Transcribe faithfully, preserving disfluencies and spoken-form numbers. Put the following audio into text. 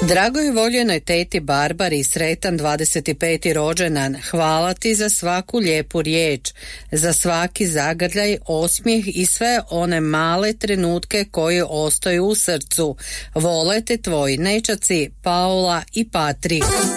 Dragoj voljenoj teti Barbari, sretan dvadeset peti rođendan. Hvala ti za svaku lijepu riječ, za svaki zagrljaj, osmijeh i sve one male trenutke koji ostaju u srcu. Vole te tvoji nećaci Paula i Patrik.